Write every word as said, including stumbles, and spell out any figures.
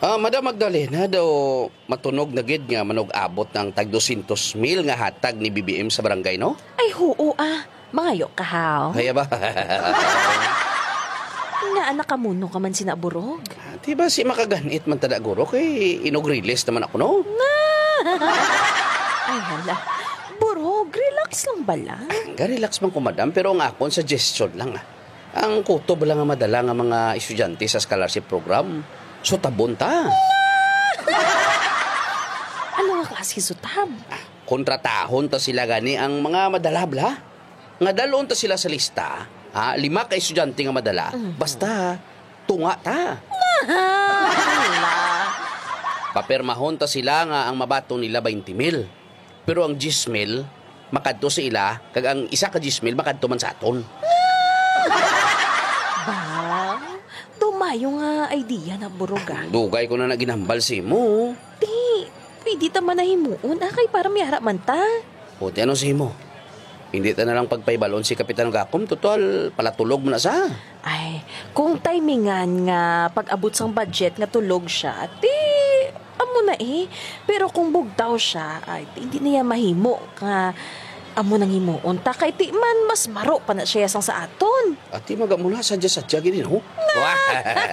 Ah, Madam Magdalena daw matunog na gid nga manog-abot ng tag dosyentos mil nga hatag ni B B M sa barangay, no? Ay, huo ah. Mangayo ka, haw. Kaya ba? Nga anak ka muno ka man sinaburog. Di ba si makaganit man tada guro kay inog-release naman ako, no? Ay, hala. Burog, relax lang bala. Ga-relax man ko, madam, pero ang akong suggestion lang, ah. Ang kuto ba lang nga madala nga mga estudyante sa scholarship program? So, tabon ta. Ano nga kasi sutab? Kontratahon ta sila gani ang mga madalabla. Nga dalon ta sila sa lista, ha? Lima ka estudyante nga madala. Basta, tunga ta. Hala. Papermahon ta sila nga ang mabato nila twenty mil. Pero ang ten mil, makadto sa ila, kag ang isa ka ten mil, makadto man sa aton. Ba, dumayo nga idea na burog ah. Dugay ko na naginambal si mo. Di, pwede ta man na himuon. Akay para miyara man ta. Puti ano si mo? Hindi ta na lang pagpaybalon si Kapitan Gakom. Total, palatulog mo na sa. Ay, kung timingan nga pag-abot sang budget nga tulog siya, di, amo na eh. Pero kung bugtaw siya, ay, di, hindi niya mahimo nga amo nang himuon ta. Kay ti man, mas maro pa na siya sang sa aton. At di magamula sadya-sadya gini, no?